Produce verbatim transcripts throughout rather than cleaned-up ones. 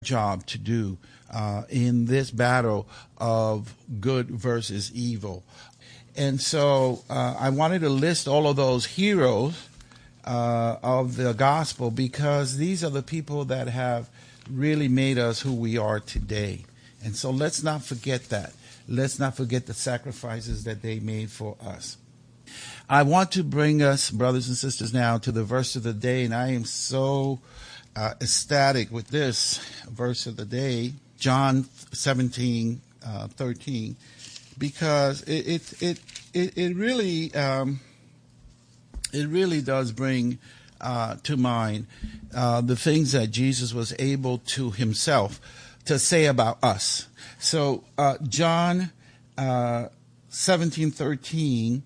job to do uh, in this battle of good versus evil. And so uh, I wanted to list all of those heroes uh, of the gospel, because these are the people that have really made us who we are today. And so let's not forget that. Let's not forget the sacrifices that they made for us. I want to bring us, brothers and sisters, now to the verse of the day, and I am so uh, ecstatic with this verse of the day, John seventeen, uh, thirteen, because it it it it, it really um, it really does bring uh, to mind uh, the things that Jesus was able to himself to say about us. So uh, John uh, seventeen thirteen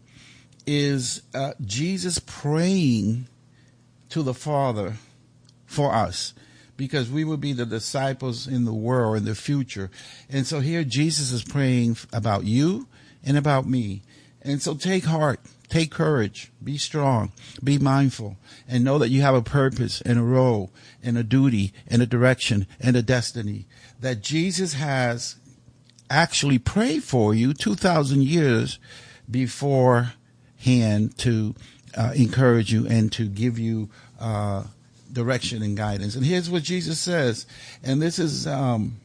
is uh, Jesus praying to the Father for us, because we will be the disciples in the world in the future. And so here Jesus is praying about you and about me. And so take heart, take courage, be strong, be mindful, and know that you have a purpose and a role and a duty and a direction and a destiny that Jesus has actually prayed for you two thousand years beforehand to uh, encourage you and to give you uh, direction and guidance. And here's what Jesus says, and this is um,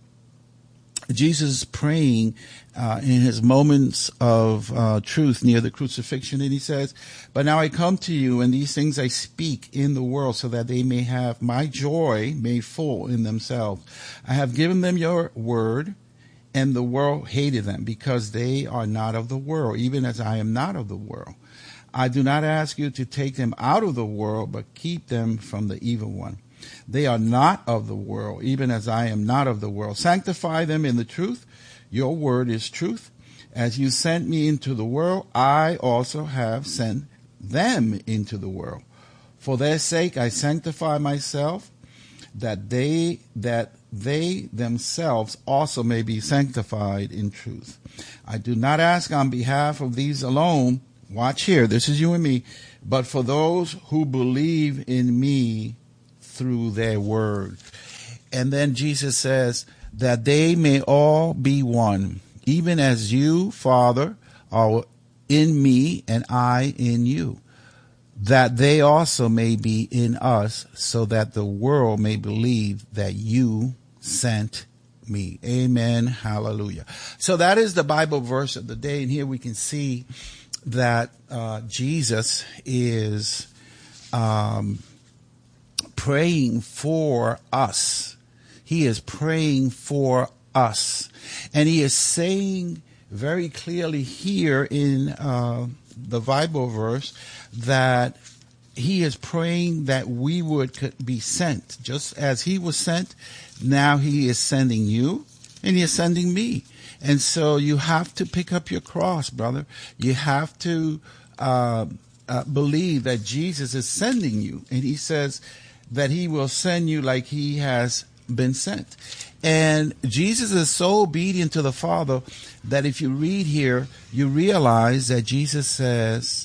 Jesus praying uh, in his moments of uh, truth near the crucifixion, and he says, "But now I come to you, and these things I speak in the world, so that they may have my joy made full in themselves. I have given them your word, and the world hated them, because they are not of the world, even as I am not of the world. I do not ask you to take them out of the world, but keep them from the evil one. They are not of the world, even as I am not of the world. Sanctify them in the truth. Your word is truth. As you sent me into the world, I also have sent them into the world. For their sake I sanctify myself, that they that they themselves also may be sanctified in truth. I do not ask on behalf of these alone," watch here, this is you and me, "but for those who believe in me through their word." And then Jesus says, "that they may all be one, even as you, Father, are in me and I in you, that they also may be in us, so that the world may believe that you sent me." Amen. Hallelujah. So that is the Bible verse of the day. And here we can see that uh, Jesus is um, praying for us. He is praying for us. And he is saying very clearly here in uh, the Bible verse that he is praying that we would be sent. Just as he was sent, now he is sending you, and he is sending me. And so you have to pick up your cross, brother. You have to uh, uh, believe that Jesus is sending you. And he says that he will send you like he has been sent. And Jesus is so obedient to the Father that if you read here, you realize that Jesus says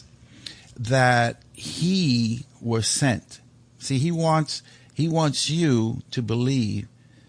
that he was sent. See, he wants he wants you to believe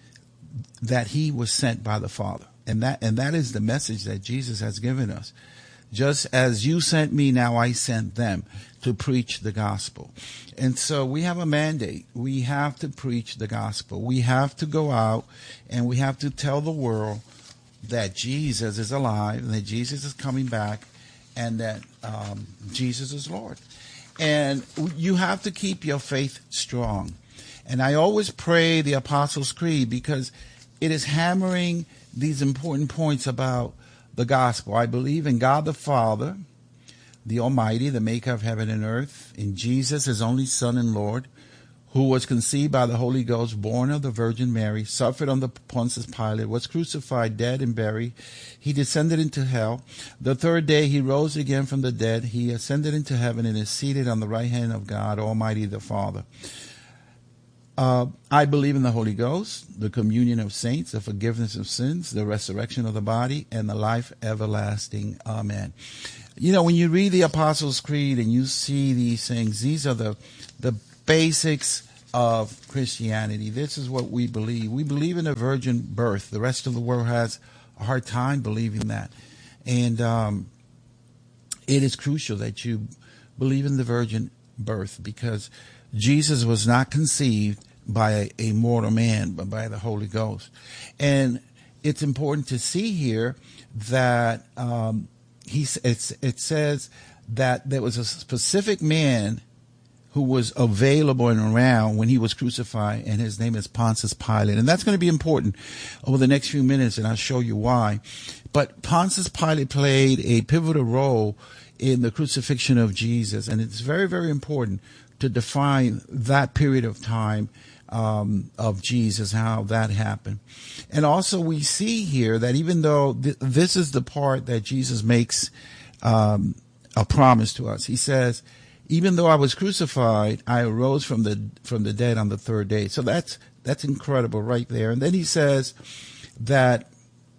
that he was sent by the Father. And that and that is the message that Jesus has given us. Just as you sent me, now I sent them to preach the gospel. And so we have a mandate. We have to preach the gospel. We have to go out and we have to tell the world that Jesus is alive and that Jesus is coming back and that um, Jesus is Lord. And you have to keep your faith strong. And I always pray the Apostles' Creed because it is hammering these important points about the gospel. I believe in God the Father, the Almighty, the maker of heaven and earth, in Jesus, his only Son and Lord, who was conceived by the Holy Ghost, born of the Virgin Mary, suffered under Pontius Pilate, was crucified, dead, and buried. He descended into hell. The third day he rose again from the dead. He ascended into heaven and is seated on the right hand of God, Almighty the Father. Uh, I believe in the Holy Ghost, the communion of saints, the forgiveness of sins, the resurrection of the body, and the life everlasting. Amen. You know, when you read the Apostles' Creed and you see these things, these are the the basics of Christianity. This is what we believe. We believe in a virgin birth. The rest of the world has a hard time believing that. And um, it is crucial that you believe in the virgin birth, because Jesus was not conceived by a, a mortal man, but by the Holy Ghost. And it's important to see here that um, he, it's, it says that there was a specific man who was available and around when he was crucified, and his name is Pontius Pilate. And that's going to be important over the next few minutes, and I'll show you why. But Pontius Pilate played a pivotal role in the crucifixion of Jesus, and it's very, very important to define that period of time um, of Jesus, how that happened. And also we see here that even though th- this is the part that Jesus makes um, a promise to us, he says, even though I was crucified, I arose from the from the dead on the third day. So that's that's incredible right there. And then he says that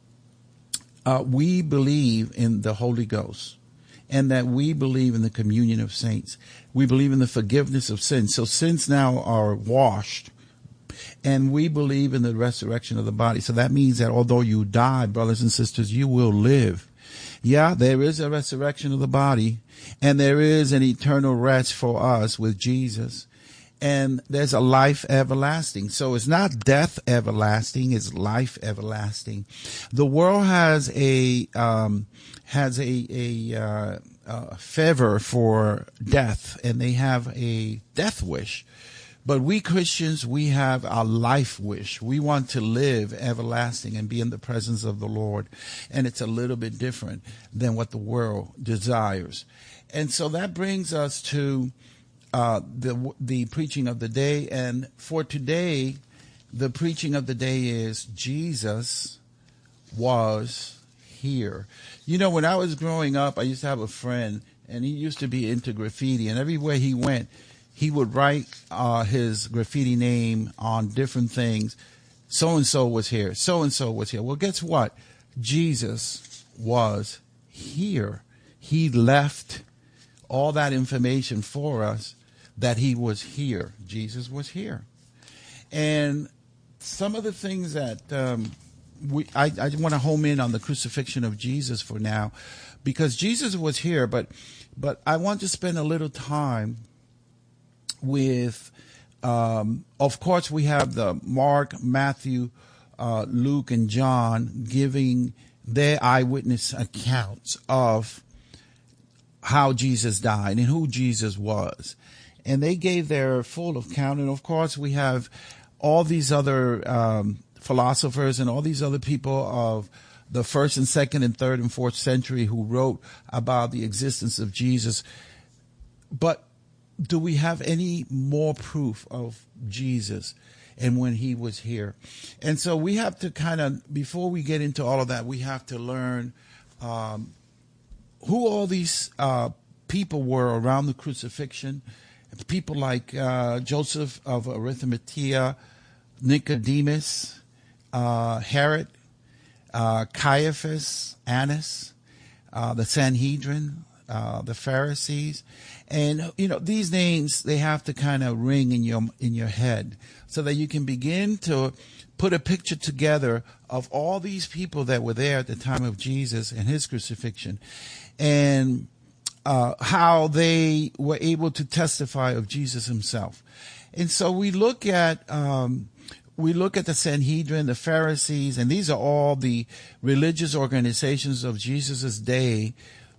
uh, we believe in the Holy Ghost, and that we believe in the communion of saints. We believe in the forgiveness of sins. So sins now are washed, and we believe in the resurrection of the body. So that means that although you die, brothers and sisters, you will live. Yeah, there is a resurrection of the body, and there is an eternal rest for us with Jesus, and there's a life everlasting. So it's not death everlasting, it's life everlasting. The world has a um, has a a, uh, a favor for death, and they have a death wish. But we Christians, we have a life wish. We want to live everlasting and be in the presence of the Lord. And it's a little bit different than what the world desires. And so that brings us to uh, the the preaching of the day. And for today, the preaching of the day is Jesus was here. You know, when I was growing up, I used to have a friend, and he used to be into graffiti. And everywhere he went, he would write uh, his graffiti name on different things. So-and-so was here. So-and-so was here. Well, guess what? Jesus was here. He left all that information for us that he was here. Jesus was here. And some of the things that um, we, I, I want to home in on the crucifixion of Jesus for now, because Jesus was here, but but I want to spend a little time with, um, of course, we have the Mark, Matthew, uh, Luke, and John giving their eyewitness accounts of how Jesus died and who Jesus was. And they gave their full account. And, of course, we have all these other um, philosophers and all these other people of the first and second and third and fourth century who wrote about the existence of Jesus. But do we have any more proof of Jesus and when he was here? And so we have to kind of, before we get into all of that, we have to learn um, who all these uh, people were around the crucifixion. People like uh, Joseph of Arimathea, Nicodemus, uh, Herod, uh, Caiaphas, Annas, uh, the Sanhedrin, uh, the Pharisees. And, you know, these names, they have to kind of ring in your in your head so that you can begin to put a picture together of all these people that were there at the time of Jesus and his crucifixion, and uh, how they were able to testify of Jesus himself. And so we look at um, we look at the Sanhedrin, the Pharisees, and these are all the religious organizations of Jesus's day,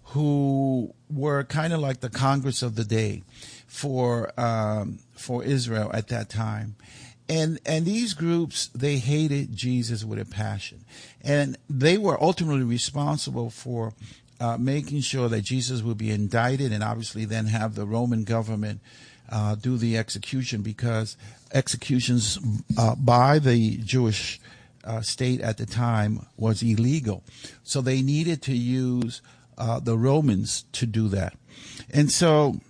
who were kind of like the Congress of the day for um, for Israel at that time. And and these groups, they hated Jesus with a passion. And they were ultimately responsible for uh, making sure that Jesus would be indicted and obviously then have the Roman government uh, do the execution, because executions uh, by the Jewish uh, state at the time was illegal. So they needed to use Uh, the Romans to do that. And so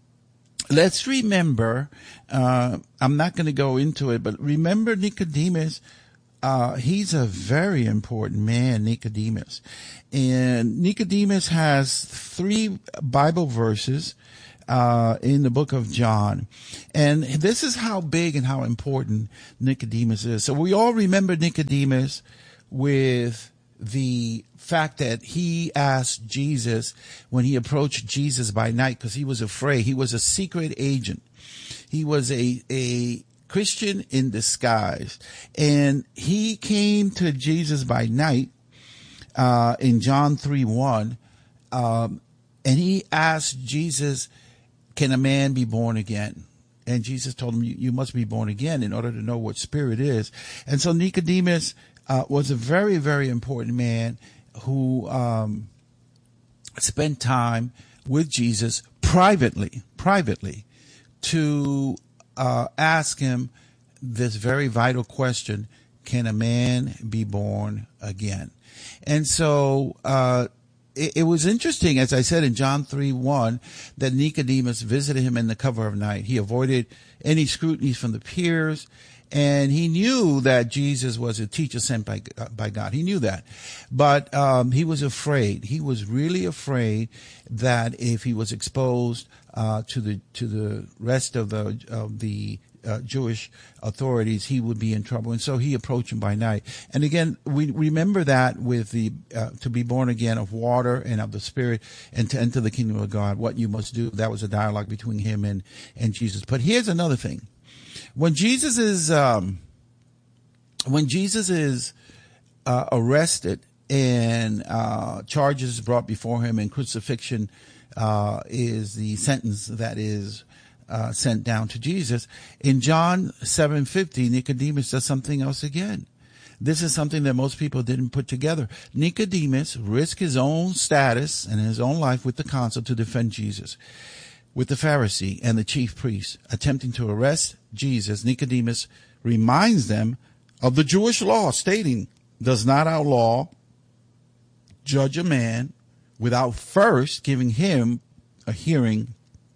let's remember, uh, I'm not going to go into it, but remember Nicodemus. Uh, he's a very important man, Nicodemus. And Nicodemus has three Bible verses uh, in the book of John. And this is how big and how important Nicodemus is. So we all remember Nicodemus with the fact that he asked Jesus when he approached Jesus by night because he was afraid. He was a secret agent. He was a, a Christian in disguise. And he came to Jesus by night, uh, in John three one, um, and he asked Jesus, can a man be born again? And Jesus told him, you, you must be born again in order to know what spirit is. And so Nicodemus uh, was a very, very important man who um, spent time with Jesus privately, privately, to uh, ask him this very vital question: can a man be born again? And so uh, it, it was interesting, as I said in John three one, that Nicodemus visited him in the cover of night. He avoided any scrutiny from the peers, and he knew that Jesus was a teacher sent by by God. He knew that, but um, he was afraid. He was really afraid that if he was exposed uh, to the to the rest of the of the uh, Jewish authorities, he would be in trouble. And so he approached him by night. And again, we remember that with the uh, to be born again of water and of the Spirit, and to enter the kingdom of God, what you must do. That was a dialogue between him and and Jesus. But here's another thing. When Jesus is um, when Jesus is uh, arrested and uh, charges brought before him, and crucifixion uh, is the sentence that is uh, sent down to Jesus, in John seven fifty, Nicodemus does something else again. This is something that most people didn't put together. Nicodemus risked his own status and his own life with the council to defend Jesus. With the Pharisee and the chief priest attempting to arrest Jesus, Nicodemus reminds them of the Jewish law, stating, does not our law judge a man without first giving him a hearing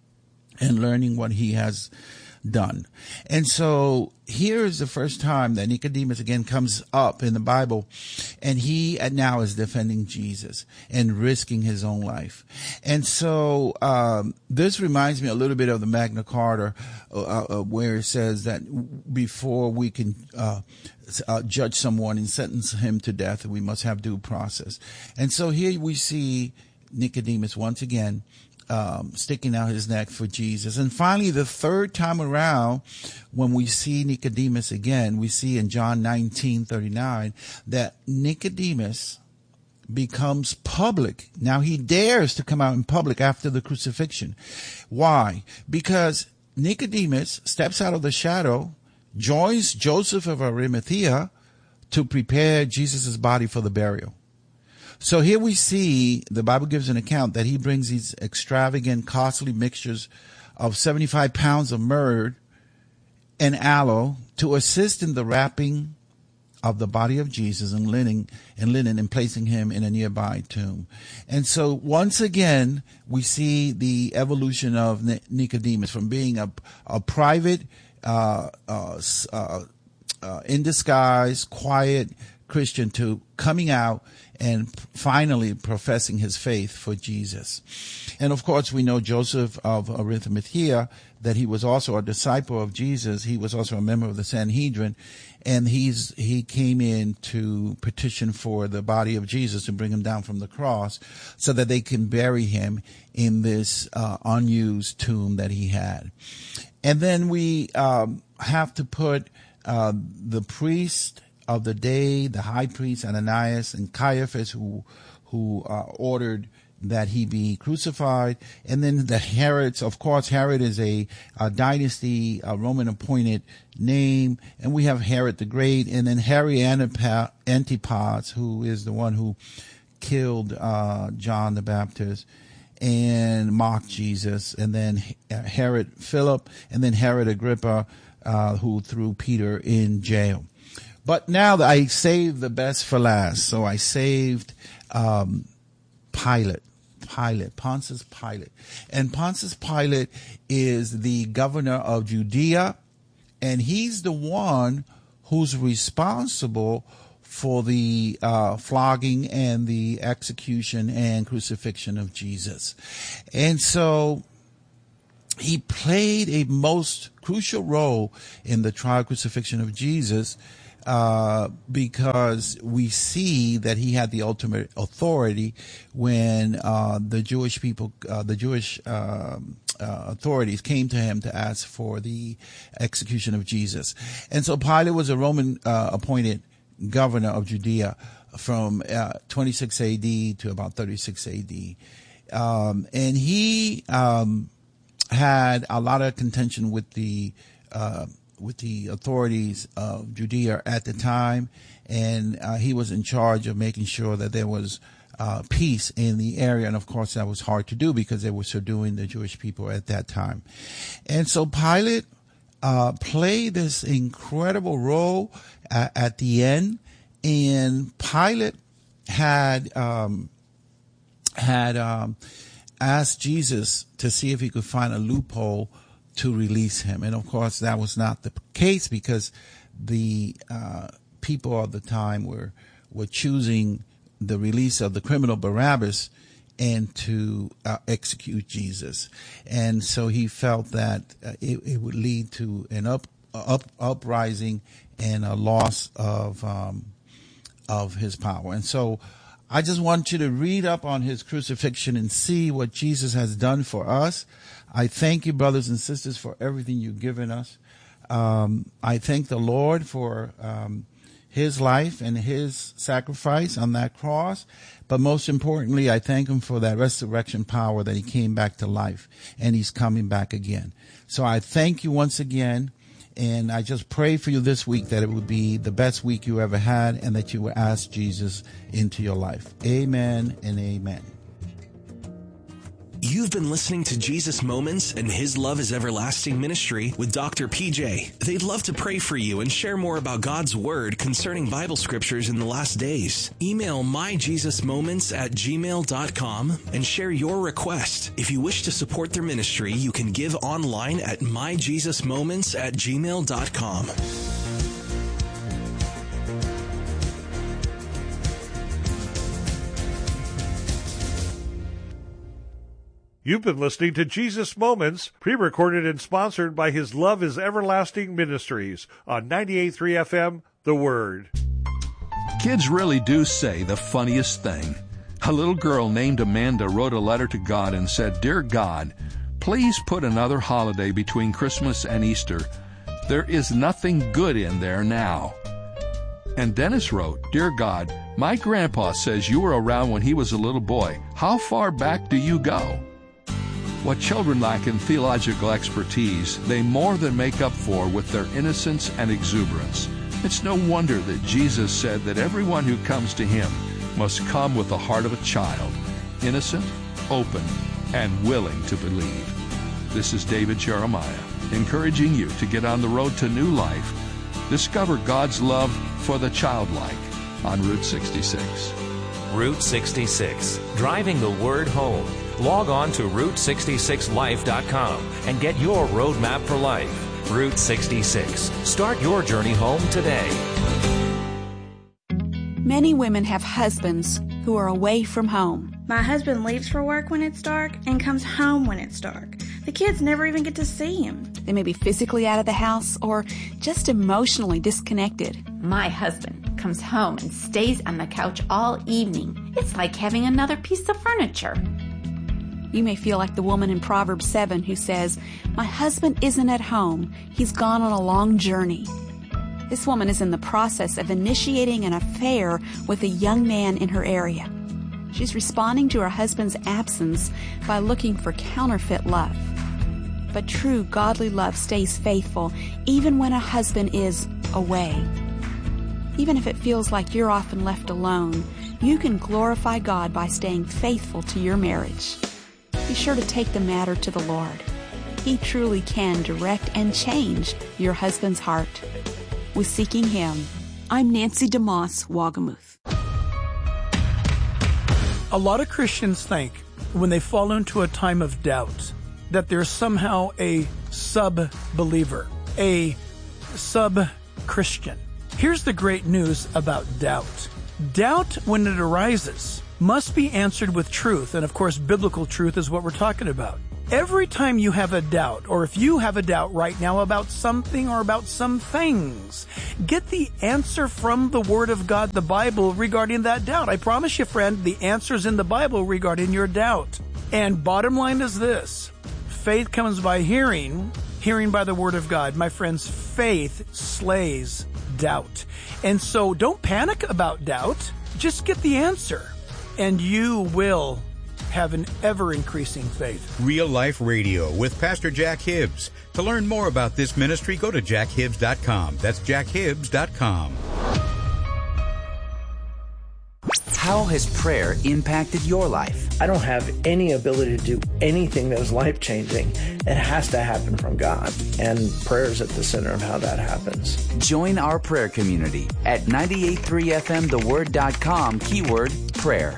and learning what he has done? And so here is the first time that Nicodemus again comes up in the Bible, and he now is defending Jesus and risking his own life. And so um, this reminds me a little bit of the Magna Carta, uh, uh, where it says that before we can uh, uh, judge someone and sentence him to death, we must have due process. And so here we see Nicodemus once again Um, sticking out his neck for Jesus. And finally, the third time around, when we see Nicodemus again, we see in John nineteen thirty-nine that Nicodemus becomes public. Now he dares to come out in public after the crucifixion. Why? Because Nicodemus steps out of the shadow, joins Joseph of Arimathea to prepare Jesus' body for the burial. So here we see the Bible gives an account that he brings these extravagant, costly mixtures of seventy-five pounds of myrrh and aloe to assist in the wrapping of the body of Jesus and linen and linen and placing him in a nearby tomb. And so once again, we see the evolution of Nicodemus from being a, a private, uh, uh, uh, uh, in disguise, quiet Christian to coming out and finally professing his faith for Jesus. And of course, we know Joseph of Arimathea, that he was also a disciple of Jesus. He was also a member of the Sanhedrin, and he's he came in to petition for the body of Jesus and bring him down from the cross so that they can bury him in this uh, unused tomb that he had. And then we um, have to put uh, the priest of the day, the high priest Ananias and Caiaphas, who who uh, ordered that he be crucified, and then the Herods. Of course, Herod is a, a dynasty, a Roman appointed name, and we have Herod the Great, and then Herod Antipas, who is the one who killed uh, John the Baptist and mocked Jesus, and then Herod Philip, and then Herod Agrippa, uh, who threw Peter in jail. But now that I saved the best for last, so I saved um, Pilate, Pilate, Pontius Pilate. And Pontius Pilate is the governor of Judea, and he's the one who's responsible for the uh, flogging and the execution and crucifixion of Jesus. And so he played a most crucial role in the trial crucifixion of Jesus, uh, because we see that he had the ultimate authority when uh, the Jewish people, uh, the Jewish um, uh, authorities came to him to ask for the execution of Jesus. And so Pilate was a Roman uh, appointed governor of Judea from uh, twenty-six A D to about thirty-six A D. Um, and he um, had a lot of contention with the uh, with the authorities of Judea at the time, and uh, he was in charge of making sure that there was uh, peace in the area. And of course, that was hard to do because they were subduing the Jewish people at that time. And so Pilate uh, played this incredible role at, at the end, and Pilate had um, had um, asked Jesus to see if he could find a loophole to release him. And of course, that was not the case because the uh, people of the time were were choosing the release of the criminal Barabbas and to uh, execute Jesus. And so he felt that uh, it, it would lead to an up, up uprising and a loss of um, of his power. And so I just want you to read up on his crucifixion and see what Jesus has done for us. I thank you, brothers and sisters, for everything you've given us. Um, I thank the Lord for um, his life and his sacrifice on that cross. But most importantly, I thank him for that resurrection power that he came back to life, and he's coming back again. So I thank you once again. And I just pray for you this week that it would be the best week you ever had and that you would ask Jesus into your life. Amen and amen. You've been listening to Jesus Moments and His Love is Everlasting Ministry with Doctor P J. They'd love to pray for you and share more about God's Word concerning Bible Scriptures in the last days. Email myjesusmoments at gmail dot com and share your request. If you wish to support their ministry, you can give online at myjesusmoments at gmail dot com. You've been listening to Jesus Moments, pre-recorded and sponsored by His Love is Everlasting Ministries on ninety-eight point three F M, The Word. Kids really do say the funniest thing. A little girl named Amanda wrote a letter to God and said, "Dear God, please put another holiday between Christmas and Easter. There is nothing good in there now." And Dennis wrote, "Dear God, my grandpa says you were around when he was a little boy. How far back do you go?" What children lack in theological expertise, they more than make up for with their innocence and exuberance. It's no wonder that Jesus said that everyone who comes to Him must come with the heart of a child, innocent, open, and willing to believe. This is David Jeremiah, encouraging you to get on the road to new life. Discover God's love for the childlike on Route sixty-six. Route sixty-six, driving the Word home. Log on to route sixty-six life dot com and get your roadmap for life. Route sixty-six. Start your journey home today. Many women have husbands who are away from home. My husband leaves for work when it's dark and comes home when it's dark. The kids never even get to see him. They may be physically out of the house or just emotionally disconnected. My husband comes home and stays on the couch all evening. It's like having another piece of furniture. You may feel like the woman in Proverbs seven who says, "My husband isn't at home. He's gone on a long journey." This woman is in the process of initiating an affair with a young man in her area. She's responding to her husband's absence by looking for counterfeit love. But true godly love stays faithful even when a husband is away. Even if it feels like you're often left alone, you can glorify God by staying faithful to your marriage. Be sure to take the matter to the Lord. He truly can direct and change your husband's heart. With Seeking Him, I'm Nancy DeMoss, Wagamuth. A lot of Christians think when they fall into a time of doubt that they're somehow a sub-believer, a sub-Christian. Here's the great news about doubt. Doubt, when it arises, must be answered with truth. And of course, biblical truth is what we're talking about. Every time you have a doubt, or if you have a doubt right now about something or about some things, get the answer from the Word of God, the Bible, regarding that doubt. I promise you, friend, the answer's in the Bible regarding your doubt. And bottom line is this: faith comes by hearing, hearing by the Word of God. My friends, faith slays doubt. And so don't panic about doubt. Just get the answer, and you will have an ever-increasing faith. Real Life Radio with Pastor Jack Hibbs. To learn more about this ministry, go to jack hibbs dot com. That's jack hibbs dot com. How has prayer impacted your life? I don't have any ability to do anything that is life-changing. It has to happen from God, and prayer is at the center of how that happens. Join our prayer community at ninety-eight point three F M the word dot com, keyword prayer.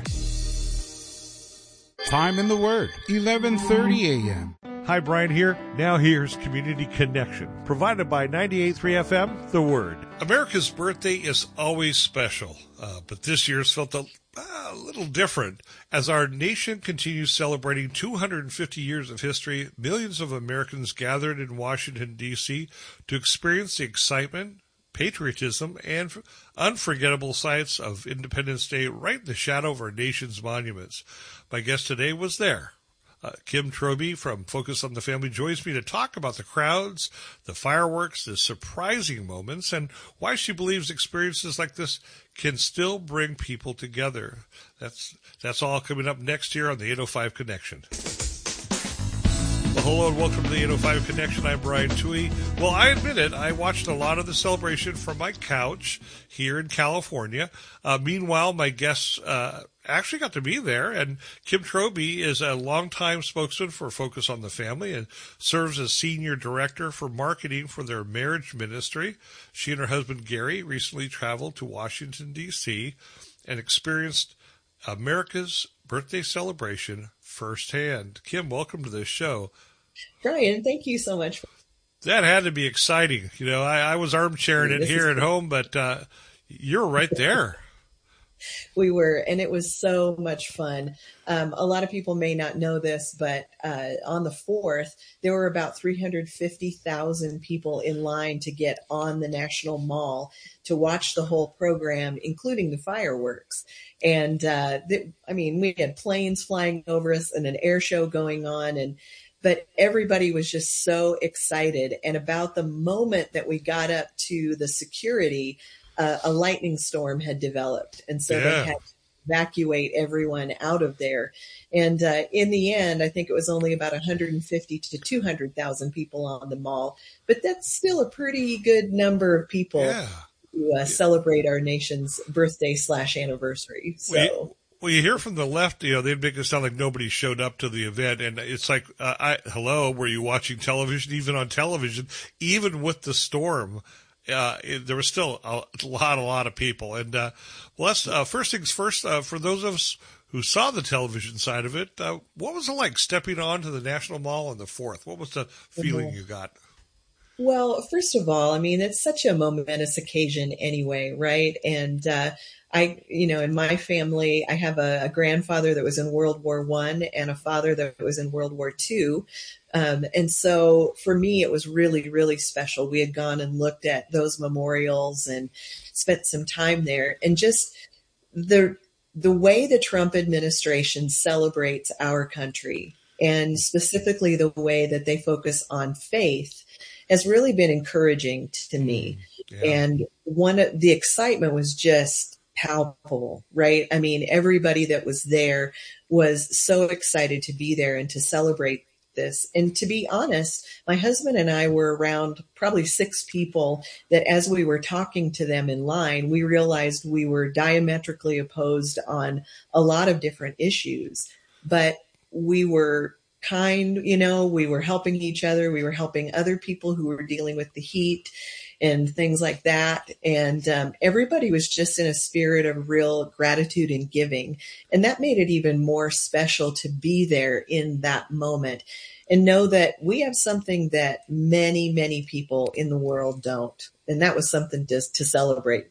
Time in the Word, eleven thirty a.m. Hi, Brian here. Now here's Community Connection, provided by ninety-eight point three F M, The Word. America's birthday is always special, uh, but this year's felt a, a little different. As our nation continues celebrating two hundred fifty years of history, millions of Americans gathered in Washington, D C to experience the excitement, patriotism, and unforgettable sights of Independence Day right in the shadow of our nation's monuments. My guest today was there. Uh, Kim Trowbridge from Focus on the Family joins me to talk about the crowds, the fireworks, the surprising moments, and why she believes experiences like this can still bring people together. That's that's all coming up next here on the eight oh five Connection. Well, hello and welcome to the eight oh five Connection. I'm Brian Toohey. Well, I admit it, I watched a lot of the celebration from my couch here in California. Uh, meanwhile, my guests uh, actually got to be there, and Kim Trowbridge is a longtime spokesman for Focus on the Family and serves as senior director for marketing for their marriage ministry. She and her husband, Gary, recently traveled to Washington, D C and experienced America's birthday celebration firsthand. Kim, welcome to this show. Brian, thank you so much. That had to be exciting. You know, I, I was armchairing it here at home, but uh, you're right there. We were, and it was so much fun. Um, a lot of people may not know this, but uh, on the fourth, there were about three hundred fifty thousand people in line to get on the National Mall to watch the whole program, including the fireworks. And uh, th- I mean, we had planes flying over us and an air show going on, and but everybody was just so excited. And about the moment that we got up to the security, Uh, a lightning storm had developed, and so yeah. they had to evacuate everyone out of there. And uh, in the end, I think it was only about one hundred fifty to two hundred thousand people on the mall, but that's still a pretty good number of people yeah. to uh, celebrate our nation's birthday slash anniversary. So. Well, you, well, you hear from the left, you know, they make it sound like nobody showed up to the event, and it's like, uh, I, hello, were you watching television? Even on television, even with the storm, Uh, it, there was still a, a lot, a lot of people. And, uh, well, let's, uh, first things first, uh, for those of us who saw the television side of it, uh, what was it like stepping onto the National Mall on the fourth? What was the feeling mm-hmm. you got? Well, first of all, I mean, it's such a momentous occasion anyway, right? And, uh, I, you know, in my family, I have a, a grandfather that was in World War One and a father that was in World War Two. Um, and so for me, it was really, really special. We had gone and looked at those memorials and spent some time there, and just the, the way the Trump administration celebrates our country, and specifically the way that they focus on faith, has really been encouraging to me. Yeah. And one of the excitement was just palpable, right? I mean, everybody that was there was so excited to be there and to celebrate this. And to be honest, my husband and I were around probably six people that as we were talking to them in line, we realized we were diametrically opposed on a lot of different issues, but we were kind, you know, we were helping each other. We were helping other people who were dealing with the heat and things like that. And um, everybody was just in a spirit of real gratitude and giving. And that made it even more special to be there in that moment and know that we have something that many, many people in the world don't. And that was something just to celebrate.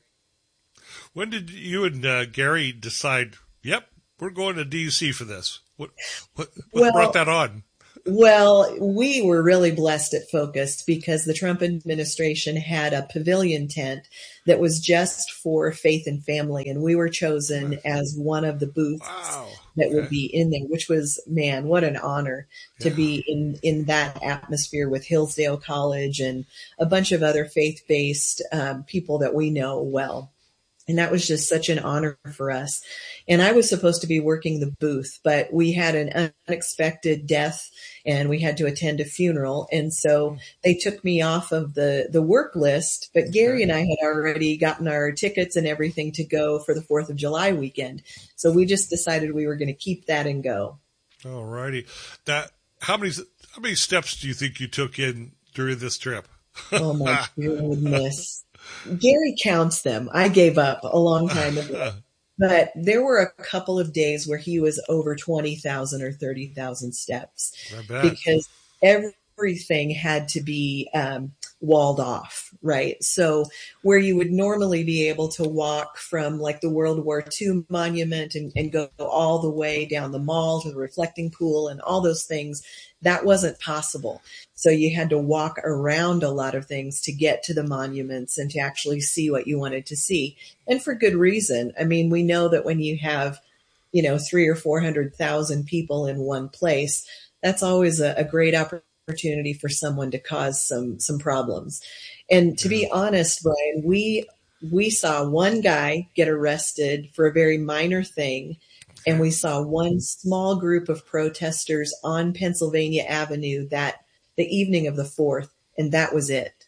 When did you and uh, Gary decide, yep, we're going to D C for this? What, what, what well, brought that on? Well, we were really blessed at Focus because the Trump administration had a pavilion tent that was just for faith and family. And we were chosen as one of the booths wow. that okay. would be in there, which was, man, what an honor yeah. to be in, in that atmosphere with Hillsdale College and a bunch of other faith-based um, people that we know well. And that was just such an honor for us. And I was supposed to be working the booth, but we had an unexpected death and we had to attend a funeral. And so they took me off of the, the work list, but Gary and I had already gotten our tickets and everything to go for the fourth of July weekend. So we just decided we were going to keep that and go. All righty. That, how many, how many steps do you think you took in during this trip? Oh my goodness. Gary counts them. I gave up a long time ago. But there were a couple of days where he was over twenty thousand or thirty thousand steps because everything had to be um, walled off, right? So where you would normally be able to walk from like the World War Two monument and, and go all the way down the mall to the reflecting pool and all those things, that wasn't possible. So you had to walk around a lot of things to get to the monuments and to actually see what you wanted to see. And for good reason. I mean, we know that when you have, you know, three or four hundred thousand people in one place, that's always a, a great opportunity for someone to cause some, some problems. And to be honest, Brian, we, we saw one guy get arrested for a very minor thing. And we saw one small group of protesters on Pennsylvania Avenue that the evening of the fourth, and that was it.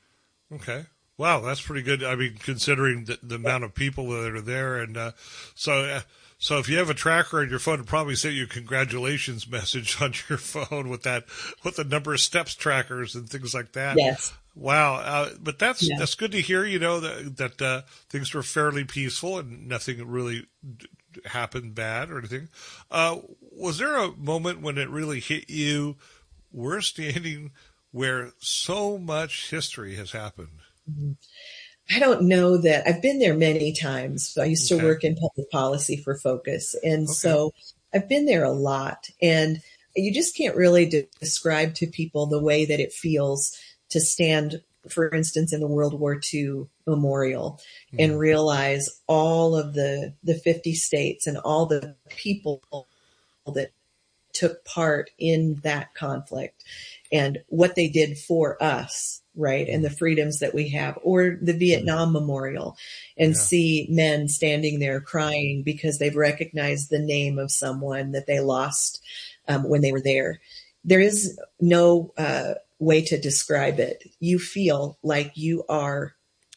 Okay. Wow, that's pretty good. I mean, considering the, the amount of people that are there. And uh, so uh, so if you have a tracker on your phone, it'll probably send you a congratulations message on your phone with that, with the number of steps trackers and things like that. Yes. Wow. Uh, but that's yeah. that's good to hear, you know, that, that uh, things were fairly peaceful and nothing really happened bad or anything. Uh, was there a moment when it really hit you? We're standing where so much history has happened. I don't know that. I've been there many times. I used okay. to work in public policy for Focus. And okay. so I've been there a lot. And you just can't really de- describe to people the way that it feels to stand, for instance, in the World War Two memorial mm-hmm. and realize all of the, the fifty states and all the people that took part in that conflict and what they did for us, right? And the freedoms that we have, or the Vietnam Memorial, and yeah. see men standing there crying because they've recognized the name of someone that they lost um, when they were there. There is no uh, way to describe it. You feel like you are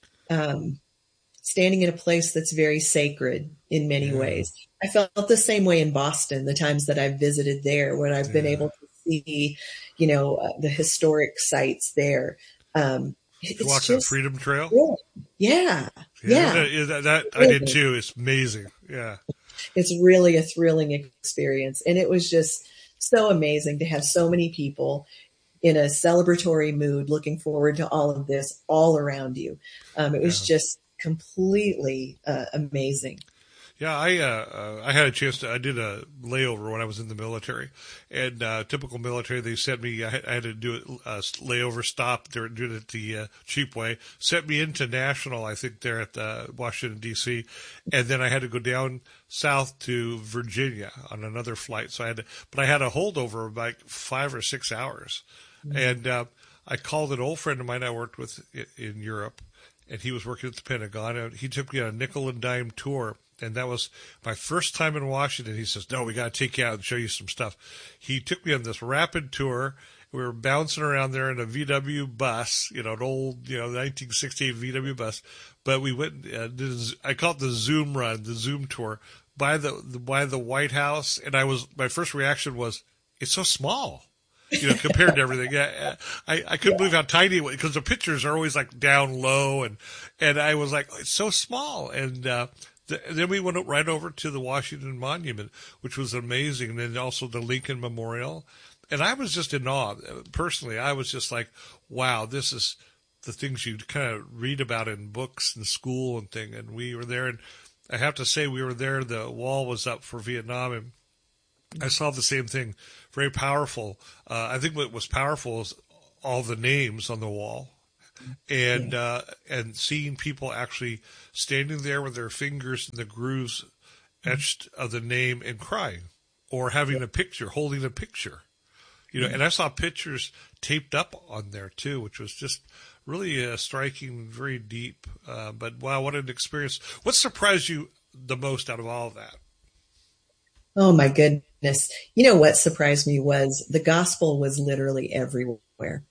um, standing in a place that's very sacred in many yeah. ways. I felt the same way in Boston, the times that I've visited there, when I've yeah. been able to see, you know, uh, the historic sites there. Um, Did you walk that Freedom Trail? Cool. Yeah. Yeah. yeah. That, that I did too. It's amazing. Yeah. It's really a thrilling experience. And it was just so amazing to have so many people in a celebratory mood, looking forward to all of this all around you. Um, it was yeah. just completely uh, amazing. Yeah, I uh, uh, I had a chance to, I did a layover when I was in the military, and uh, typical military, they sent me, I had, I had to do a, a layover stop, they were doing it the uh, cheap way, sent me into National, I think there at uh, Washington, D C, and then I had to go down south to Virginia on another flight, so I had to, but I had a holdover of like five or six hours, mm-hmm. and uh, I called an old friend of mine I worked with in Europe, and he was working at the Pentagon, and he took me on a nickel and dime tour. And that was my first time in Washington. He says, no, we got to take you out and show you some stuff. He took me on this rapid tour. We were bouncing around there in a V W bus, you know, an old, you know, nineteen sixty-eight V W bus. But we went, uh, did a, I call it the Zoom run, the Zoom tour, by the, the by the White House. And I was, my first reaction was, it's so small, you know, compared to everything. Yeah, I, I couldn't believe how tiny it was, because the pictures are always like down low. And, and I was like, oh, it's so small. And, uh, then we went right over to the Washington Monument, which was amazing, and then also the Lincoln Memorial. And I was just in awe. Personally, I was just like, wow, this is the things you kind of read about in books and school and thing. And we were there, and I have to say we were there, the wall was up for Vietnam, and I saw the same thing. Very powerful. Uh, I think what was powerful is all the names on the wall, and uh, and seeing people actually standing there with their fingers in the grooves etched of the name and crying, or having a picture, holding a picture. You know, and I saw pictures taped up on there too, which was just really uh, striking, very deep. Uh, but wow, what an experience! What surprised you the most out of all of that? Oh my goodness! You know what surprised me was the gospel was literally everywhere.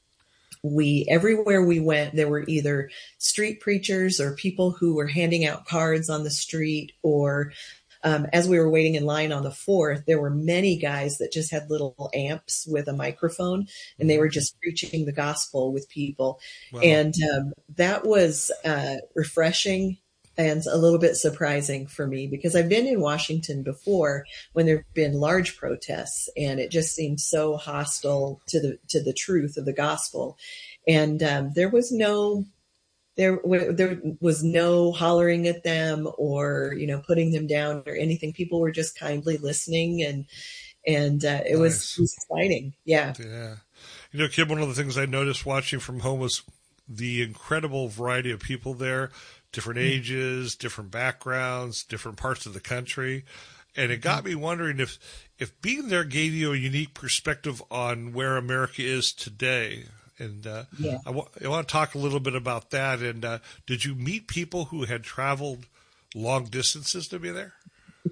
We everywhere we went, there were either street preachers or people who were handing out cards on the street, or Um, as we were waiting in line on the fourth, there were many guys that just had little amps with a microphone, and they were just preaching the gospel with people. Wow. And um, that was uh, refreshing and a little bit surprising for me, because I've been in Washington before when there have been large protests, and it just seemed so hostile to the to the truth of the gospel. And um, there was no There, there was no hollering at them or, you know, putting them down or anything. People were just kindly listening, and and uh, it, nice. was, it was exciting. Yeah. Yeah. You know, Kim, one of the things I noticed watching from home was the incredible variety of people there, different ages, different backgrounds, different parts of the country. And it got me wondering if, if being there gave you a unique perspective on where America is today. And uh, yeah. I, w- I want to talk a little bit about that. And uh, did you meet people who had traveled long distances to be there?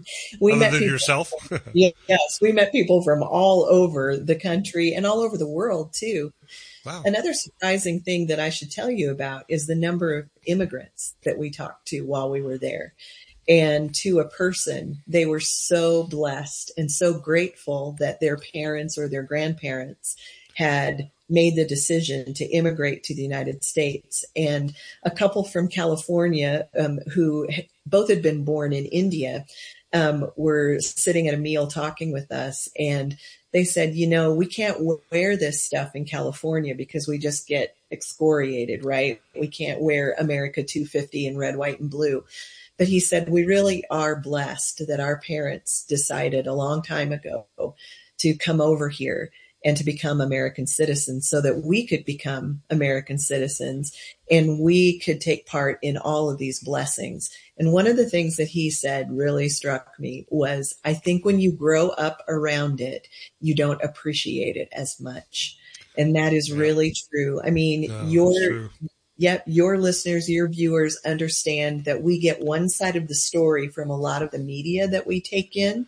We Other met than people, yourself? Yes, we met people from all over the country and all over the world, too. Wow. Another surprising thing that I should tell you about is the number of immigrants that we talked to while we were there. And to a person, they were so blessed and so grateful that their parents or their grandparents had made the decision to immigrate to the United States. And a couple from California um, who both had been born in India um, were sitting at a meal talking with us. And they said, you know, we can't wear this stuff in California because we just get excoriated, right? We can't wear America two fifty in red, white, and blue. But he said, we really are blessed that our parents decided a long time ago to come over here and to become American citizens so that we could become American citizens and we could take part in all of these blessings. And one of the things that he said really struck me was, I think when you grow up around it, you don't appreciate it as much. And that is really true. I mean, no, your, yep, your listeners, your viewers understand that we get one side of the story from a lot of the media that we take in.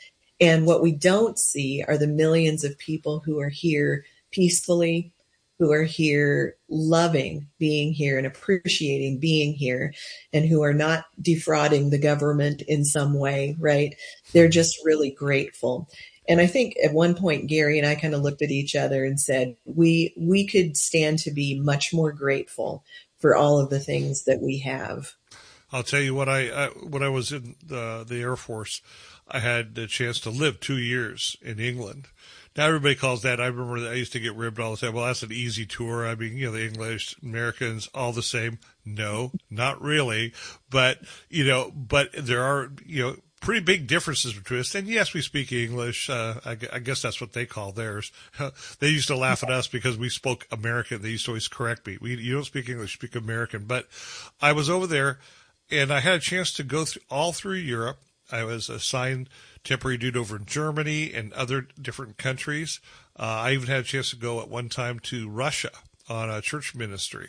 And what we don't see are the millions of people who are here peacefully, who are here loving being here and appreciating being here, and who are not defrauding the government in some way, right? They're just really grateful. And I think at one point, Gary and I kind of looked at each other and said, we we could stand to be much more grateful for all of the things that we have. I'll tell you what, I, I when I was in the, the Air Force, I had the chance to live two years in England. Now everybody calls that, I remember that I used to get ribbed all the time. Well, that's an easy tour. I mean, you know, the English, Americans, all the same. No, not really. But, you know, but there are, you know, pretty big differences between us. And yes, we speak English. Uh, I, I guess that's what they call theirs. They used to laugh at us because we spoke American. They used to always correct me. We, you don't speak English, you speak American. But I was over there and I had a chance to go through all through Europe. I was assigned temporary duty over in Germany and other different countries. Uh, I even had a chance to go at one time to Russia on a church ministry.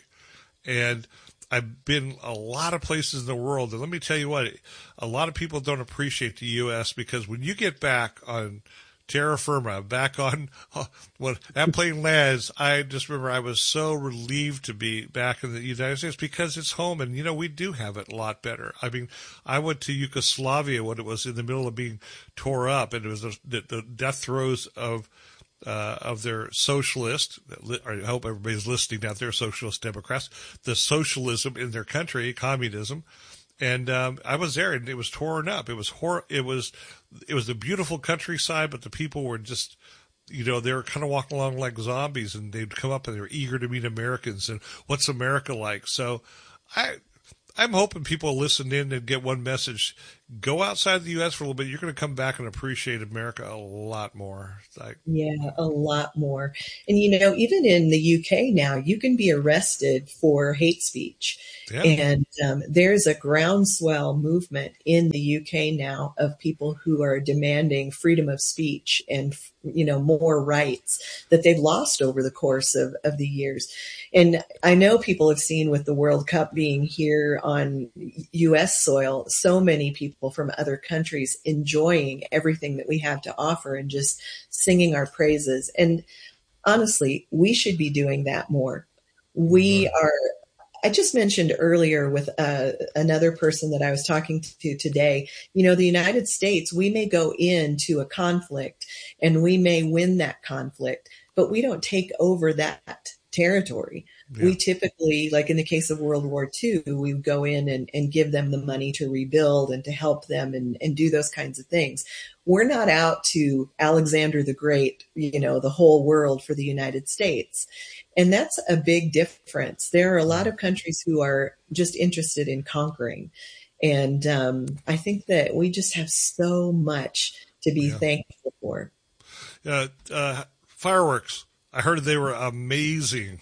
And I've been a lot of places in the world. And let me tell you what, a lot of people don't appreciate the U S because when you get back on terra firma, back on uh, when that plane lands, I just remember I was so relieved to be back in the United States because it's home. And, you know, we do have it a lot better. I mean, I went to Yugoslavia when it was in the middle of being tore up, and it was the, the death throes of uh, of their socialist, I hope everybody's listening out there, socialist Democrats, the socialism in their country, communism. And um, I was there, and it was torn up. It was hor- It was, it was the beautiful countryside, but the people were just, you know, they were kind of walking along like zombies, and they'd come up and they were eager to meet Americans and what's America like. So, I, I'm hoping people listen in and get one message. go outside the U S for a little bit. You're going to come back and appreciate America a lot more. Like, yeah, a lot more. And, you know, even in the U K now, you can be arrested for hate speech. Yeah. And um, there's a groundswell movement in the U K now of people who are demanding freedom of speech and, you know, more rights that they've lost over the course of, of the years. And I know people have seen with the World Cup being here on U S soil, so many people from other countries enjoying everything that we have to offer and just singing our praises. And honestly, we should be doing that more. We are, I just mentioned earlier with uh, another person that I was talking to today, you know, the United States, we may go into a conflict and we may win that conflict, but we don't take over that territory. Yeah. We typically, like in the case of World War Two, we would go in and, and give them the money to rebuild and to help them and, and do those kinds of things. We're not out to Alexander the Great, you know, the whole world for the United States. And that's a big difference. There are a lot of countries who are just interested in conquering. And um, I think that we just have so much to be yeah. thankful for. Uh, uh, fireworks. I heard they were amazing.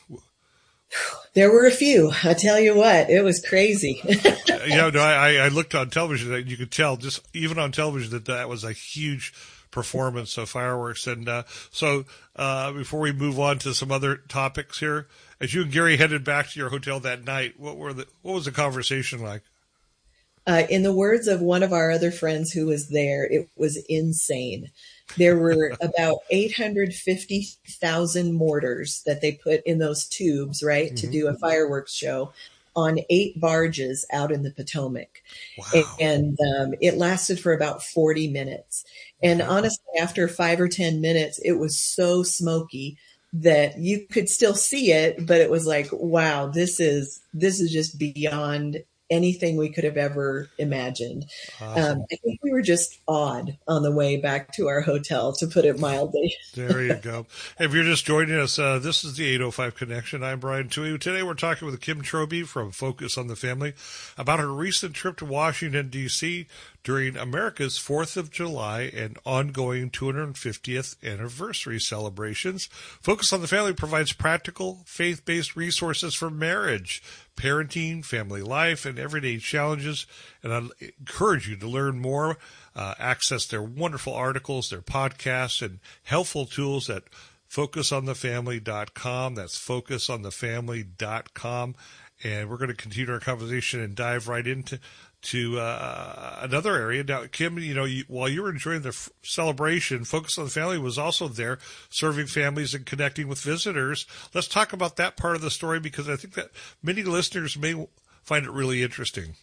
There were a few. I tell you what, it was crazy. yeah, no, I, I looked on television and you could tell, just even on television, that that was a huge performance of fireworks. And uh, so uh, before we move on to some other topics here, as you and Gary headed back to your hotel that night, what were the what was the conversation like? Uh, in the words of one of our other friends who was there, it was insane. There were about eight hundred fifty thousand mortars that they put in those tubes, right, mm-hmm. to do a fireworks show on eight barges out in the Potomac. Wow. And um, it lasted for about forty minutes. And wow. honestly, after five or ten minutes, it was so smoky that you could still see it, but it was like, wow, this is, this is just beyond anything we could have ever imagined. Awesome. Um, I think we were just awed on the way back to our hotel, to put it mildly. There you go. If you're just joining us, uh, this is the eight oh five Connection. I'm Brian Tui. Today we're talking with Kim Troby from Focus on the Family about her recent trip to Washington, D C during America's fourth of July and ongoing two hundred fiftieth anniversary celebrations. Focus on the Family provides practical, faith-based resources for marriage, parenting, family life, and everyday challenges. And I encourage you to learn more, uh, access their wonderful articles, their podcasts, and helpful tools at focus on the family dot com. That's focus on the family dot com. And we're going to continue our conversation and dive right into to uh, another area. Now, Kim, you know, you, while you were enjoying the f- celebration, Focus on the Family was also there serving families and connecting with visitors. Let's talk about that part of the story, because I think that many listeners may find it really interesting.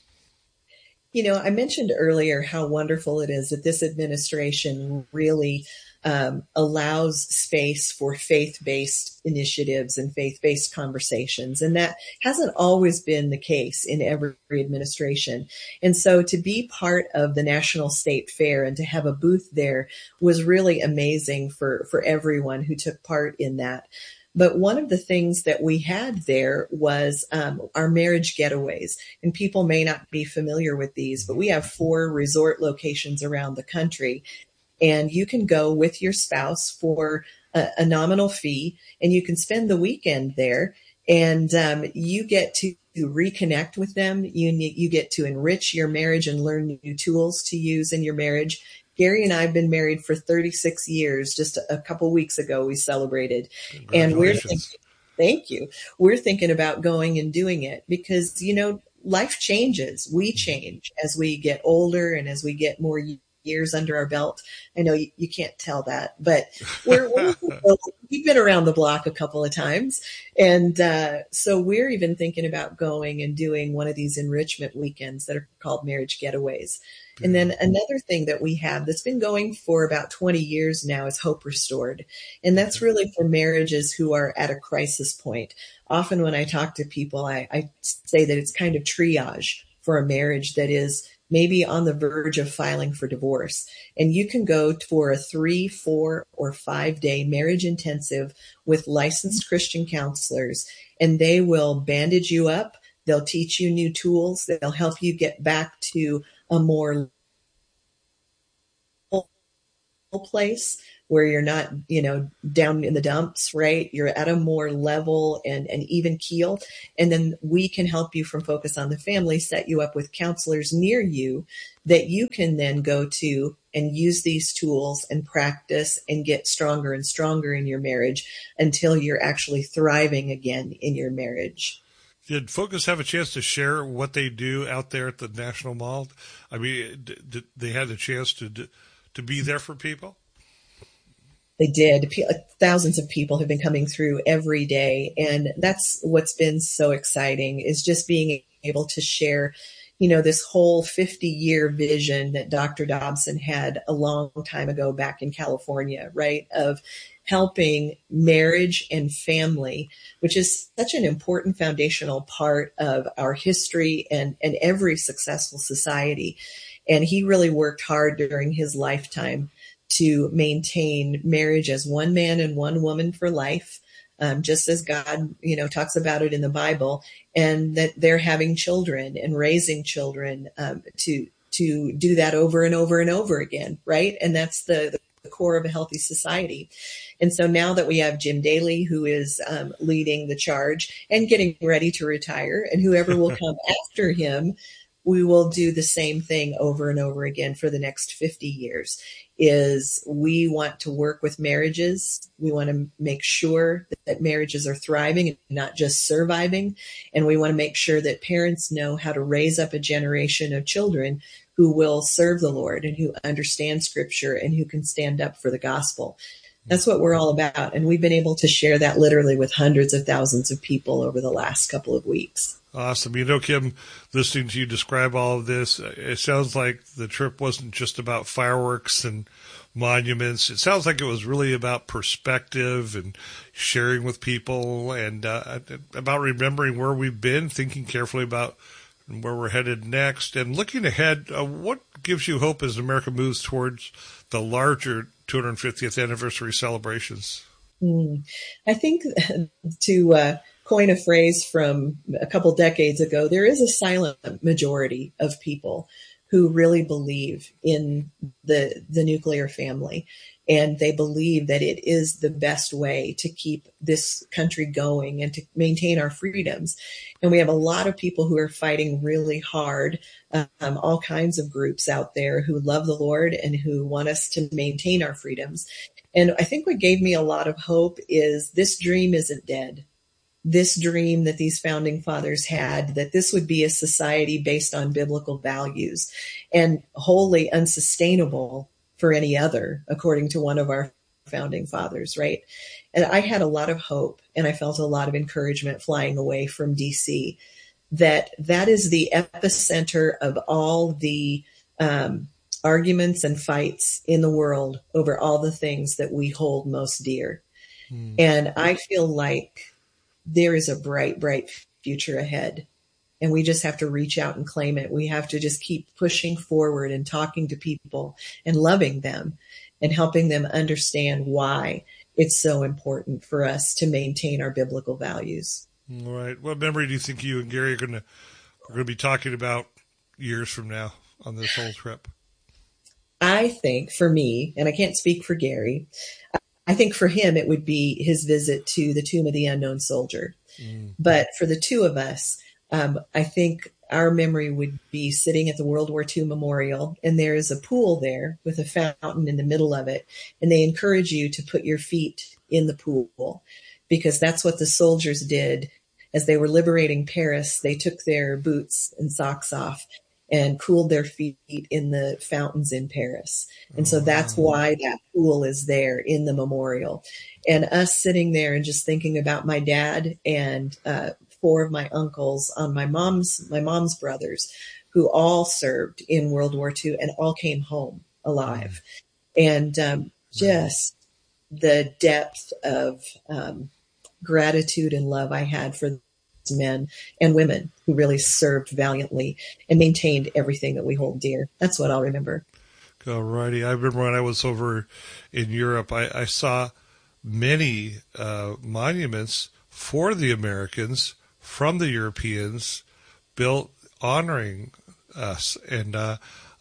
You know, I mentioned earlier how wonderful it is that this administration really um, allows space for faith-based initiatives and faith-based conversations. And that hasn't always been the case in every administration. And so to be part of the National State Fair and to have a booth there was really amazing for, for everyone who took part in that. But one of the things that we had there was um, our marriage getaways. And people may not be familiar with these, but we have four resort locations around the country. And you can go with your spouse for a, a nominal fee, and you can spend the weekend there. And um, you get to reconnect with them. You need, you get to enrich your marriage and learn new tools to use in your marriage. Gary and I have been married for thirty-six years. Just a, a couple weeks ago, we celebrated. And we're thinking, thank you. We're thinking about going and doing it because, you know, life changes. We change as we get older and as we get more years under our belt. I know you, you can't tell that, but we're, we're we've been around the block a couple of times. And uh, so we're even thinking about going and doing one of these enrichment weekends that are called marriage getaways. And then another thing that we have that's been going for about twenty years now is Hope Restored. And that's really for marriages who are at a crisis point. Often when I talk to people, I, I say that it's kind of triage for a marriage that is maybe on the verge of filing for divorce. And you can go for a three, four, or five day marriage intensive with licensed Christian counselors, and they will bandage you up. They'll teach you new tools. They'll help you get back to a more place where you're not, you know, down in the dumps, right? You're at a more level and, and even keel. And then we can help you from Focus on the Family, set you up with counselors near you that you can then go to and use these tools and practice and get stronger and stronger in your marriage until you're actually thriving again in your marriage. Did Focus have a chance to share what they do out there at the National Mall? I mean, did they had a chance to to be there for people? They did. Thousands of people have been coming through every day. And that's what's been so exciting, is just being able to share, you know, this whole fifty year vision that Doctor Dobson had a long time ago back in California, right? Of helping marriage and family, which is such an important foundational part of our history and, and every successful society. And he really worked hard during his lifetime to maintain marriage as one man and one woman for life, um, just as God, you know, talks about it in the Bible, and that they're having children and raising children um, to to do that over and over and over again, right? And that's the, the core of a healthy society. And so now that we have Jim Daly, who is um, leading the charge and getting ready to retire, and whoever will come after him, we will do the same thing over and over again for the next fifty years. Is we want to work with marriages. We want to make sure that, that marriages are thriving and not just surviving. And we want to make sure that parents know how to raise up a generation of children who will serve the Lord and who understand Scripture and who can stand up for the gospel. That's what we're all about. And we've been able to share that literally with hundreds of thousands of people over the last couple of weeks. Awesome. You know, Kim, listening to you describe all of this, it sounds like the trip wasn't just about fireworks and monuments. It sounds like it was really about perspective and sharing with people, and uh, about remembering where we've been, thinking carefully about where we're headed next, and looking ahead. Uh, what gives you hope as America moves towards the larger two hundred fiftieth anniversary celebrations? Mm. I think to uh, coin a phrase from a couple decades ago, there is a silent majority of people who really believe in the the nuclear family, and they believe that it is the best way to keep this country going and to maintain our freedoms. And we have a lot of people who are fighting really hard, um, all kinds of groups out there who love the Lord and who want us to maintain our freedoms. And I think what gave me a lot of hope is this dream isn't dead. This dream that these founding fathers had, that this would be a society based on biblical values and wholly unsustainable for any other, according to one of our founding fathers, right? And I had a lot of hope, and I felt a lot of encouragement flying away from D C, that that is the epicenter of all the um, arguments and fights in the world over all the things that we hold most dear. Mm. And I feel like there is a bright, bright future ahead. And we just have to reach out and claim it. We have to just keep pushing forward and talking to people and loving them and helping them understand why it's so important for us to maintain our biblical values. All right. What memory do you think you and Gary are going to are going to be talking about years from now on this whole trip? I think for me, and I can't speak for Gary, I think for him, it would be his visit to the Tomb of the Unknown Soldier. Mm. But for the two of us, um, I think our memory would be sitting at the World War Two Memorial, and there is a pool there with a fountain in the middle of it. And they encourage you to put your feet in the pool, because that's what the soldiers did as they were liberating Paris. They took their boots and socks off and cooled their feet in the fountains in Paris. And so that's why that pool is there in the memorial. And us sitting there and just thinking about my dad and uh, four of my uncles on my mom's, my mom's brothers, who all served in World War Two and all came home alive. And um, just the depth of um, gratitude and love I had for men and women who really served valiantly and maintained everything that we hold dear. That's what I'll remember. All righty. I remember when I was over in Europe, I, I saw many uh, monuments for the Americans from the Europeans built honoring us. And uh,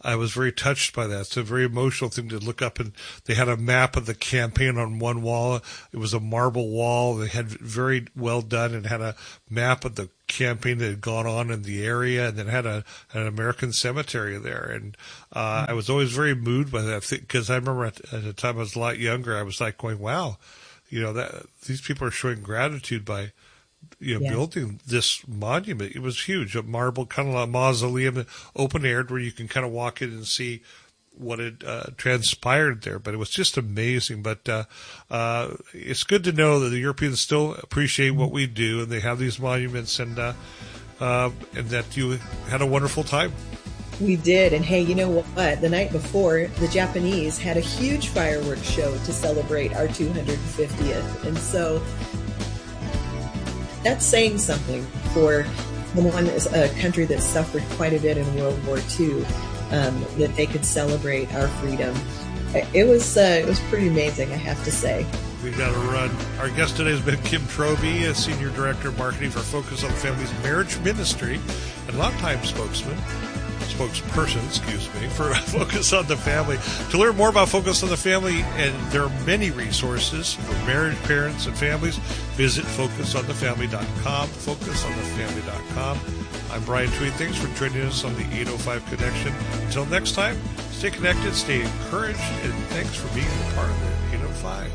I was very touched by that. It's a very emotional thing to look up, and they had a map of the campaign on one wall. It was a marble wall. They had very well done and had a map of the campaign that had gone on in the area, and then had a an American cemetery there. And uh, I was always very moved by that, because I remember at, at the time I was a lot younger, I was like going, wow, you know, that these people are showing gratitude by, you know, yeah. building this monument. It was huge, a marble kind of a mausoleum, open aired, where you can kind of walk in and see what had uh, transpired there. But it was just amazing. But uh, uh, it's good to know that the Europeans still appreciate what we do, and they have these monuments, and uh, uh, and that you had a wonderful time. We did. And hey, you know what? The night before, the Japanese had a huge fireworks show to celebrate our two hundred fiftieth. And so that's saying something for someone, a country that suffered quite a bit in World War Two, um, that they could celebrate our freedom. It was uh, it was pretty amazing, I have to say. We've got to run. Our guest today has been Kim Trowbridge, a Senior Director of Marketing for Focus on the Family's Marriage Ministry, and longtime spokesman, spokesperson, excuse me, for Focus on the Family. To learn more about Focus on the Family, and there are many resources for married parents and families, visit focus on the family dot com, focus on the family dot com. I'm Brian Tweed. Thanks for joining us on the eight oh five Connection. Until next time, stay connected, stay encouraged, and thanks for being a part of the eight oh five.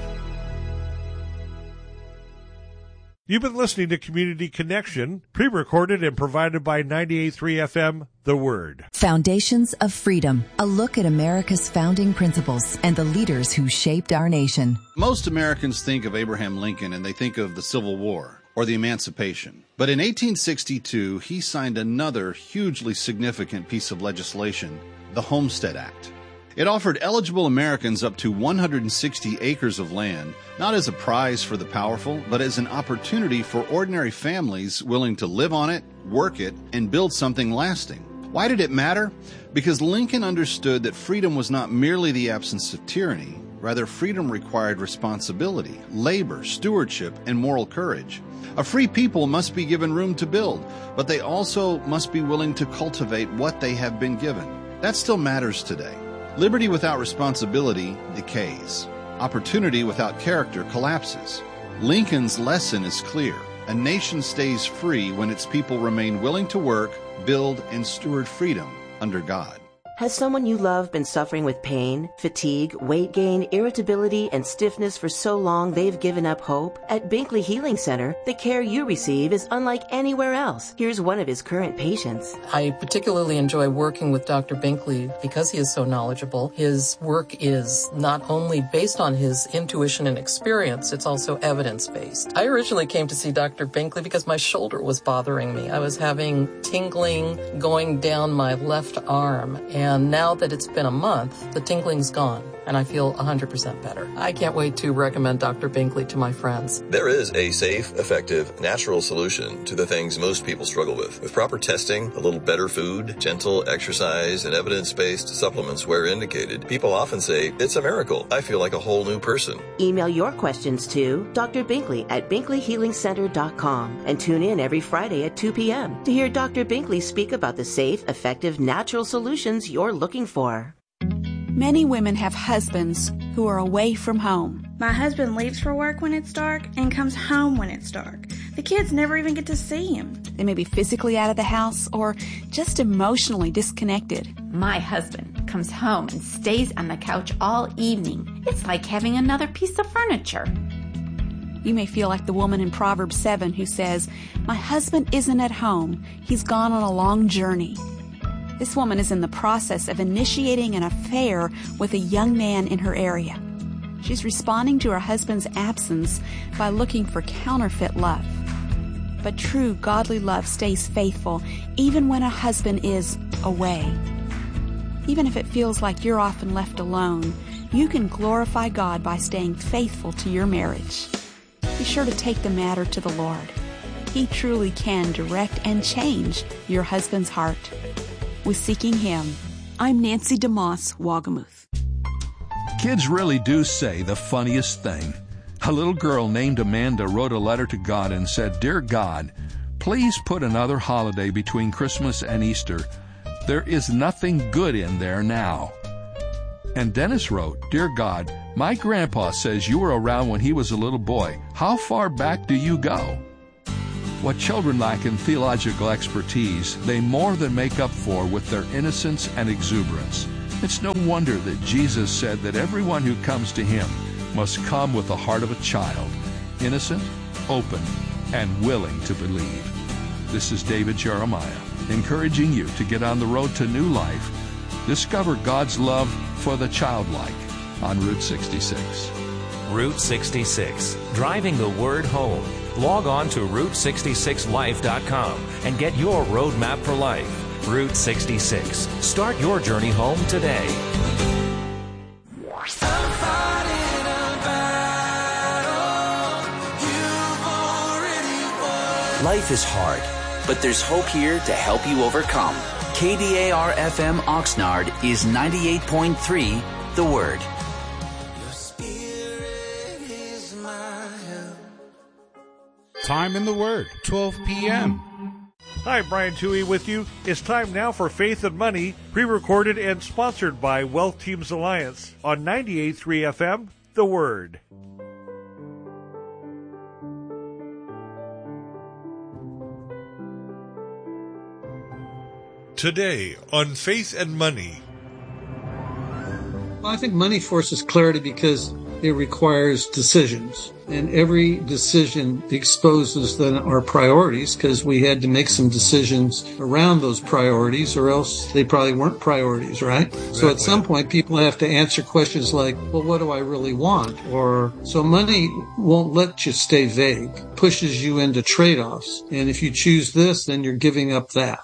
You've been listening to Community Connection, pre-recorded and provided by ninety-eight point three F M, The Word. Foundations of Freedom, a look at America's founding principles and the leaders who shaped our nation. Most Americans think of Abraham Lincoln and they think of the Civil War or the Emancipation. But in eighteen sixty-two, he signed another hugely significant piece of legislation, the Homestead Act. It offered eligible Americans up to one hundred sixty acres of land, not as a prize for the powerful, but as an opportunity for ordinary families willing to live on it, work it, and build something lasting. Why did it matter? Because Lincoln understood that freedom was not merely the absence of tyranny. Rather, freedom required responsibility, labor, stewardship, and moral courage. A free people must be given room to build, but they also must be willing to cultivate what they have been given. That still matters today. Liberty without responsibility decays. Opportunity without character collapses. Lincoln's lesson is clear. A nation stays free when its people remain willing to work, build, and steward freedom under God. Has someone you love been suffering with pain, fatigue, weight gain, irritability, and stiffness for so long they've given up hope? At Binkley Healing Center, the care you receive is unlike anywhere else. Here's one of his current patients. I particularly enjoy working with Doctor Binkley because he is so knowledgeable. His work is not only based on his intuition and experience, it's also evidence-based. I originally came to see Doctor Binkley because my shoulder was bothering me. I was having tingling going down my left arm, and And now that it's been a month, the tingling's gone, and I feel one hundred percent better. I can't wait to recommend Doctor Binkley to my friends. There is a safe, effective, natural solution to the things most people struggle with. With proper testing, a little better food, gentle exercise, and evidence-based supplements where indicated, people often say, it's a miracle. I feel like a whole new person. Email your questions to Doctor Binkley at binkley healing center dot com and tune in every Friday at two p.m. to hear Doctor Binkley speak about the safe, effective, natural solutions you're looking for. Many women have husbands who are away from home. My husband leaves for work when it's dark and comes home when it's dark. The kids never even get to see him. They may be physically out of the house or just emotionally disconnected. My husband comes home and stays on the couch all evening. It's like having another piece of furniture. You may feel like the woman in Proverbs seven who says, my husband isn't at home. He's gone on a long journey. This woman is in the process of initiating an affair with a young man in her area. She's responding to her husband's absence by looking for counterfeit love. But true godly love stays faithful even when a husband is away. Even if it feels like you're often left alone, you can glorify God by staying faithful to your marriage. Be sure to take the matter to the Lord. He truly can direct and change your husband's heart. With Seeking Him, I'm Nancy DeMoss, Wagamuth. Kids really do say the funniest thing. A little girl named Amanda wrote a letter to God and said, Dear God, please put another holiday between Christmas and Easter. There is nothing good in there now. And Dennis wrote, Dear God, my grandpa says you were around when he was a little boy. How far back do you go? What children lack in theological expertise, they more than make up for with their innocence and exuberance. It's no wonder that Jesus said that everyone who comes to him must come with the heart of a child, innocent, open, and willing to believe. This is David Jeremiah, encouraging you to get on the road to new life. Discover God's love for the childlike on Route sixty-six. Route sixty-six, driving the word home. Log on to route sixty-six life dot com and get your roadmap for life. Route sixty-six. Start your journey home today. Life is hard, but there's hope here to help you overcome. K D A R F M Oxnard is ninety-eight point three, The Word. Time in the Word, twelve p.m. Hi, Brian Toohey with you. It's time now for Faith and Money, pre-recorded and sponsored by Wealth Teams Alliance on ninety-eight point three F M, The Word. Today on Faith and Money. Well, I think money forces clarity because it requires decisions. And every decision exposes then our priorities, because we had to make some decisions around those priorities, or else they probably weren't priorities, right? Exactly. So at some point, people have to answer questions like, well, what do I really want? Or, so money won't let you stay vague, pushes you into trade-offs. And if you choose this, then you're giving up that.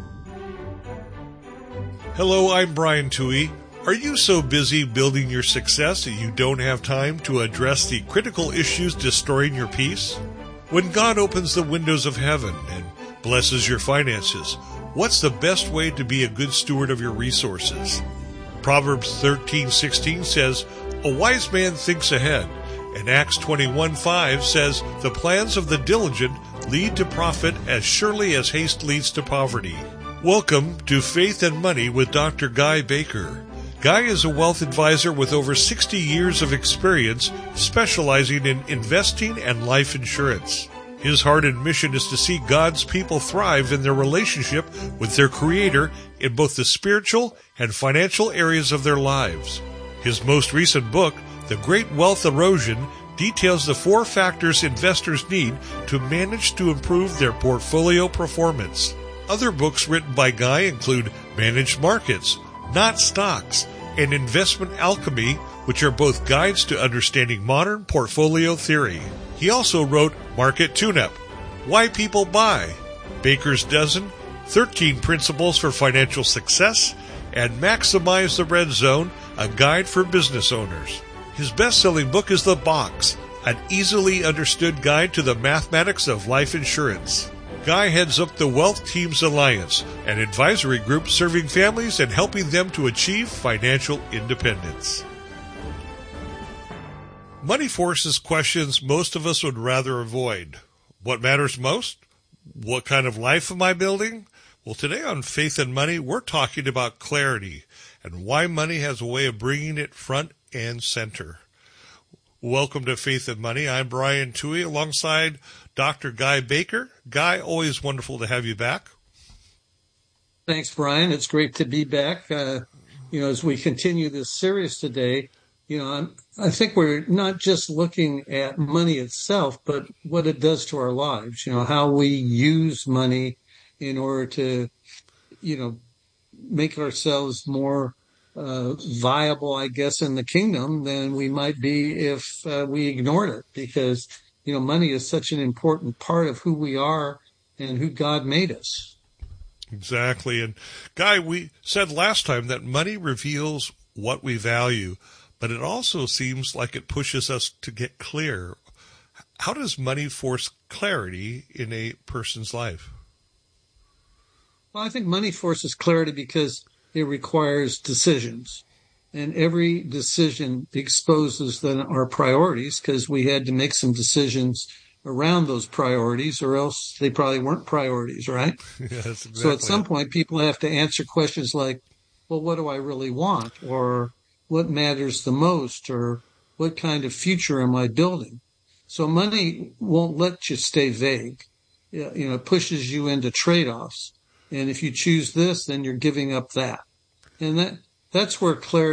Hello, I'm Brian Toohey. Are you so busy building your success that you don't have time to address the critical issues destroying your peace? When God opens the windows of heaven and blesses your finances, what's the best way to be a good steward of your resources? Proverbs thirteen sixteen says, a wise man thinks ahead, and Acts twenty-one five says, the plans of the diligent lead to profit as surely as haste leads to poverty. Welcome to Faith and Money with Doctor Guy Baker. Guy is a wealth advisor with over sixty years of experience specializing in investing and life insurance. His heart and mission is to see God's people thrive in their relationship with their Creator in both the spiritual and financial areas of their lives. His most recent book, The Great Wealth Erosion, details the four factors investors need to manage to improve their portfolio performance. Other books written by Guy include Managed Markets, Not Stocks, and Investment Alchemy, which are both guides to understanding modern portfolio theory. He also wrote Market Tune-Up, Why People Buy, Baker's Dozen, thirteen Principles for Financial Success, and Maximize the Red Zone, a guide for business owners. His best-selling book is The Box, an easily understood guide to the mathematics of life insurance. Guy heads up the Wealth Teams Alliance, an advisory group serving families and helping them to achieve financial independence. Money forces questions most of us would rather avoid. What matters most? What kind of life am I building? Well, today on Faith and Money, we're talking about clarity and why money has a way of bringing it front and center. Welcome to Faith and Money. I'm Brian Toohey alongside Doctor Guy Baker. Guy, always wonderful to have you back. Thanks, Brian. It's great to be back. Uh, you know, as we continue this series today, you know, I'm, I think we're not just looking at money itself, but what it does to our lives, you know, how we use money in order to, you know, make ourselves more uh, viable, I guess, in the kingdom than we might be if uh, we ignored it, because you know, money is such an important part of who we are and who God made us. Exactly. And Guy, we said last time that money reveals what we value, but it also seems like it pushes us to get clear. How does money force clarity in a person's life? Well, I think money forces clarity because it requires decisions. And every decision exposes then our priorities, because we had to make some decisions around those priorities, or else they probably weren't priorities, right? Yes, exactly. So at some point, people have to answer questions like, well, what do I really want? Or what matters the most? Or what kind of future am I building? So money won't let you stay vague. You know, it pushes you into trade-offs. And if you choose this, then you're giving up that. And that that's where clarity